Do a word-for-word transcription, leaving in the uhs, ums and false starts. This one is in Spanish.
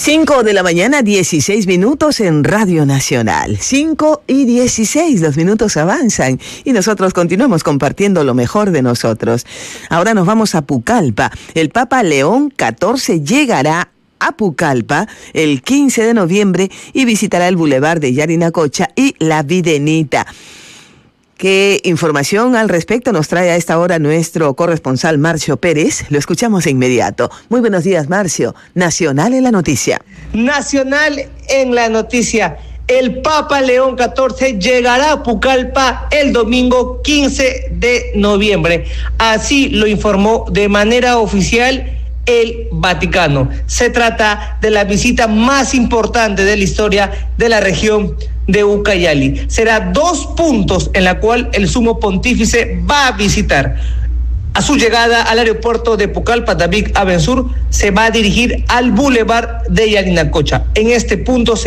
Cinco de la mañana, dieciséis minutos en Radio Nacional. Cinco y dieciséis, los minutos avanzan y nosotros continuamos compartiendo lo mejor de nosotros. Ahora nos vamos a Pucallpa. El Papa León catorce llegará a Pucallpa el quince de noviembre y visitará el Boulevard de Yarinacocha y La Videnita. ¿Qué información al respecto nos trae a esta hora nuestro corresponsal Marcio Pérez? Lo escuchamos de inmediato. Muy buenos días, Marcio. Nacional en la noticia. Nacional en la noticia. El Papa León catorce llegará a Pucallpa el domingo quince de noviembre. Así lo informó de manera oficial el Vaticano. Se trata de la visita más importante de la historia de la región de Ucayali. Será dos puntos en la cual el sumo pontífice va a visitar. A su llegada al aeropuerto de Pucallpa, David Abensur se va a dirigir al Boulevard de Yarinacocha. En este punto se